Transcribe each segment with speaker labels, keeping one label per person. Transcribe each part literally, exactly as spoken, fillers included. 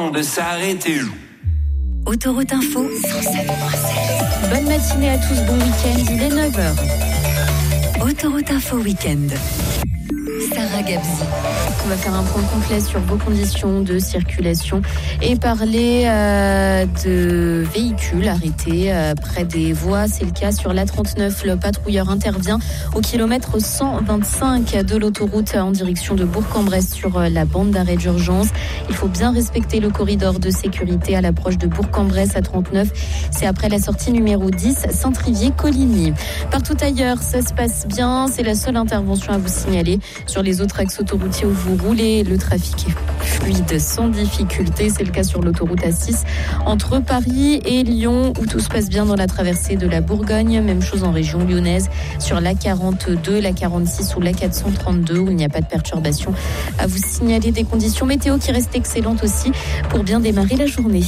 Speaker 1: de s'arrêter.
Speaker 2: Autoroute Info, cent sept virgule sept.
Speaker 3: Bonne matinée à tous, bon week-end, il est neuf heures.
Speaker 2: Autoroute Info Week-end. Sarah Gabzi.
Speaker 3: On va faire un point complet sur vos conditions de circulation et parler euh, de véhicules arrêtés euh, près des voies. C'est le cas sur l'A trente-neuf. Le patrouilleur intervient au kilomètre cent vingt-cinq de l'autoroute en direction de Bourg-en-Bresse sur euh, la bande d'arrêt d'urgence. Il faut bien respecter le corridor de sécurité à l'approche de Bourg-en-Bresse à trente-neuf. C'est après la sortie numéro dix, Saint-Trivier-Coligny. Partout ailleurs, ça se passe bien. C'est la seule intervention à vous signaler. Sur les autres axes autoroutiers où vous roulez, le trafic est fluide sans difficulté. C'est le cas sur l'autoroute A six entre Paris et Lyon où tout se passe bien dans la traversée de la Bourgogne. Même chose en région lyonnaise sur l'A quarante-deux, l'A quarante-six ou l'A quatre cent trente-deux où il n'y a pas de perturbation. À vous signaler des conditions météo qui restent excellentes aussi pour bien démarrer la journée.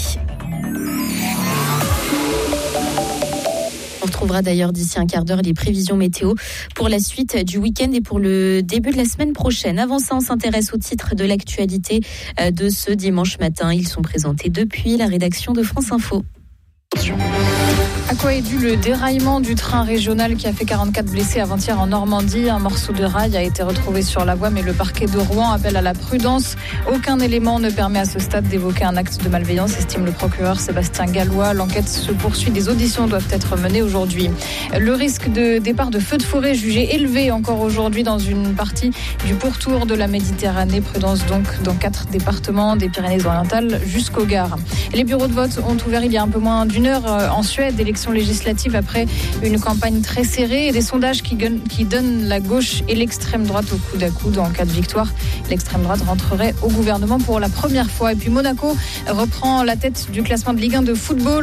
Speaker 3: On retrouvera d'ailleurs d'ici un quart d'heure les prévisions météo pour la suite du week-end et pour le début de la semaine prochaine. Avant ça, on s'intéresse aux titres de l'actualité de ce dimanche matin. Ils sont présentés depuis la rédaction de France Info.
Speaker 4: À quoi est dû le déraillement du train régional qui a fait quarante-quatre blessés avant-hier en Normandie? Un morceau de rail a été retrouvé sur la voie, mais le parquet de Rouen appelle à la prudence. Aucun élément ne permet à ce stade d'évoquer un acte de malveillance, estime le procureur Sébastien Gallois. L'enquête se poursuit, des auditions doivent être menées aujourd'hui. Le risque de départ de feux de forêt jugé élevé encore aujourd'hui dans une partie du pourtour de la Méditerranée. Prudence donc dans quatre départements, des Pyrénées-Orientales jusqu'au Gard. Les bureaux de vote ont ouvert il y a un peu moins d'une heure en Suède. Élections législatives après une campagne très serrée et des sondages qui, gun- qui donnent la gauche et l'extrême droite au coude à coude. En cas de victoire, l'extrême droite rentrerait au gouvernement pour la première fois. Et puis Monaco reprend la tête du classement de Ligue un de football.